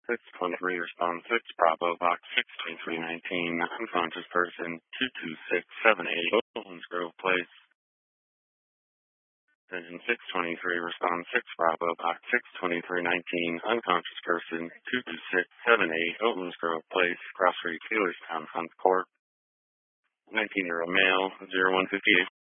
623 response 6 Bravo Box 62319 unconscious person 22678 Owens Grove Place. Vision 623 response 6 Bravo Box 62319 unconscious person 22678 Owens Grove Place, Cross Street, Taylorstown, Hunt Court. 19-year-old male, 0158.